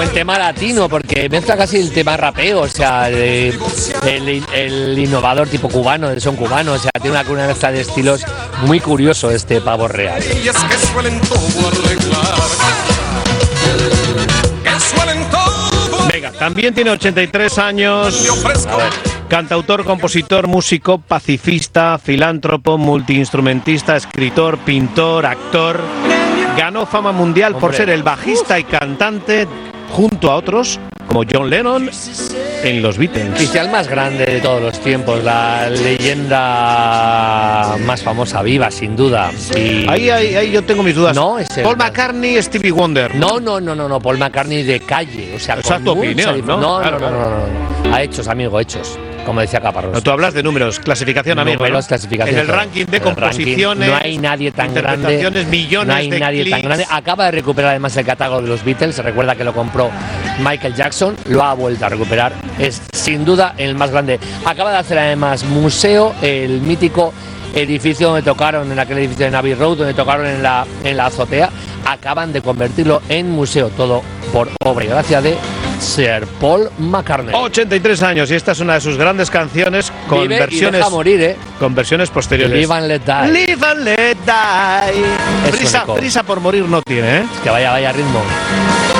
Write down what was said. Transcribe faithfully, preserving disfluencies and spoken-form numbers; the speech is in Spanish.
buen tema latino, porque mezcla casi el tema rapeo, o sea, el, el, el innovador tipo cubano, el son cubano, o sea, tiene una, una mezcla de estilos muy curioso este Pavo Real. Venga, también tiene ochenta y tres años. A ver. Cantautor, compositor, músico, pacifista, filántropo, multiinstrumentista, escritor, pintor, actor. Ganó fama mundial Hombre. por ser el bajista y cantante junto a otros como John Lennon en los Beatles. Quizá el más grande de todos los tiempos, la leyenda más famosa viva, sin duda. Y... Ahí, ahí, ahí yo tengo mis dudas. No, es el... Paul McCartney, Stevie Wonder. No, no, no, no, no, Paul McCartney de calle, o sea, esa es tu opinión, ¿no? No, claro, no, no, no, no, no, a hechos, amigo, hechos. Como decía Caparrós. No, tú hablas de números, clasificación, amigo. Números, ¿no? clasificación. En el ranking de composiciones, ranking, no hay nadie tan grande. Millones no hay de nadie clics. tan grande. Acaba de recuperar además el catálogo de los Beatles. Se recuerda que lo compró Michael Jackson. Lo ha vuelto a recuperar. Es sin duda el más grande. Acaba de hacer además museo, el mítico edificio donde tocaron, en aquel edificio de Abbey Road, donde tocaron en la, en la azotea. Acaban de convertirlo en museo. Todo por obra y gracia de Sir Paul McCartney. ochenta y tres años y esta es una de sus grandes canciones con Vive versiones y deja morir, ¿eh? Con versiones posteriores. Live and let die. Live and let die. Prisa, prisa por morir no tiene, ¿eh? Es que vaya, vaya ritmo.